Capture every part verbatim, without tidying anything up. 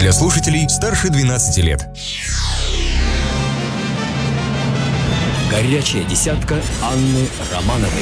для слушателей старше двенадцати лет. Горячая десятка Анны Романовой.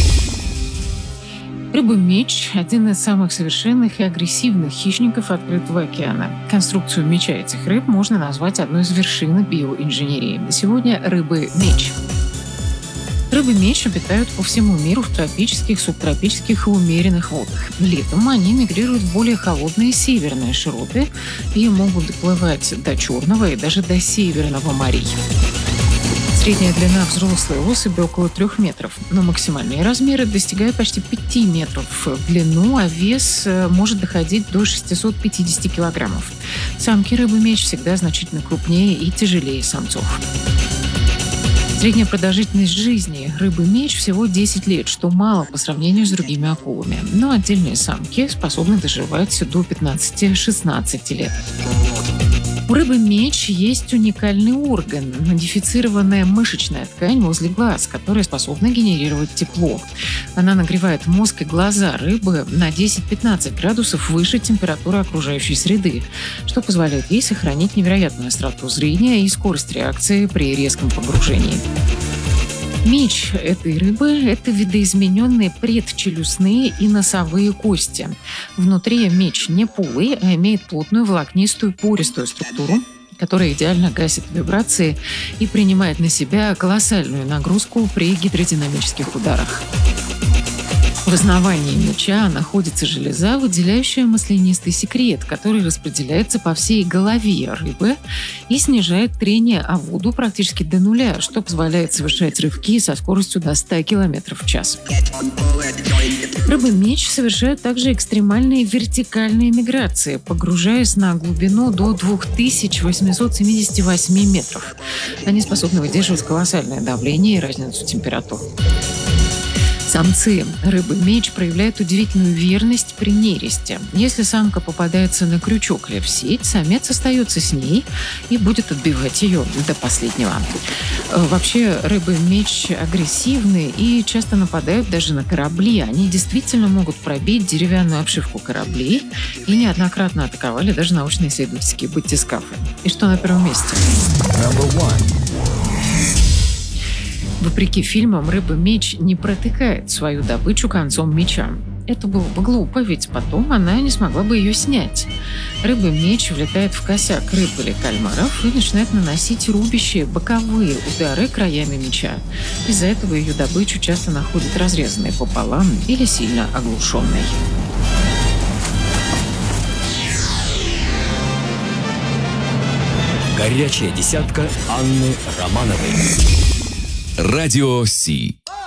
Рыба-меч – один из самых совершенных и агрессивных хищников открытого океана. Конструкцию меча этих рыб можно назвать одной из вершин биоинженерии. Сегодня рыбы-меч. Рыбы-меч обитают по всему миру в тропических, субтропических и умеренных водах. Летом они мигрируют в более холодные северные широты и могут доплывать до Черного и даже до Северного морей. Средняя длина взрослой особи около трех метров, но максимальные размеры достигают почти пяти метров в длину, а вес может доходить до шестисот пятидесяти килограммов. Самки рыбы-меч всегда значительно крупнее и тяжелее самцов. Средняя продолжительность жизни рыбы-меч всего десять лет, что мало по сравнению с другими акулами. Но отдельные самки способны доживать до пятнадцати-шестнадцати лет. У рыбы-меч есть уникальный орган – модифицированная мышечная ткань возле глаз, которая способна генерировать тепло. Она нагревает мозг и глаза рыбы на десять-пятнадцать градусов выше температуры окружающей среды, что позволяет ей сохранить невероятную остроту зрения и скорость реакции при резком погружении. Меч этой рыбы – это видоизмененные предчелюстные и носовые кости. Внутри меч не полый, а имеет плотную волокнистую пористую структуру, которая идеально гасит вибрации и принимает на себя колоссальную нагрузку при гидродинамических ударах. В основании меча находится железа, выделяющая маслянистый секрет, который распределяется по всей голове рыбы и снижает трение о воду практически до нуля, что позволяет совершать рывки со скоростью до ста километров в час. Рыбы-меч совершают также экстремальные вертикальные миграции, погружаясь на глубину до две тысячи восемьсот семьдесят восемь метров. Они способны выдерживать колоссальное давление и разницу температур. Самцы рыбы-меч проявляют удивительную верность при нересте. Если самка попадается на крючок или в сеть, самец остается с ней и будет отбивать ее до последнего. Вообще рыбы-меч агрессивны и часто нападают даже на корабли. Они действительно могут пробить деревянную обшивку кораблей и неоднократно атаковали даже научно-исследовательские батискафы. И что на первом месте? Вопреки фильмам, рыба-меч не протыкает свою добычу концом меча. Это было бы глупо, ведь потом она не смогла бы ее снять. Рыба-меч влетает в косяк рыб или кальмаров и начинает наносить рубящие боковые удары краями меча. Из-за этого ее добычу часто находят разрезанной пополам или сильно оглушенной. Горячая десятка Анны Романовой. Радио Си.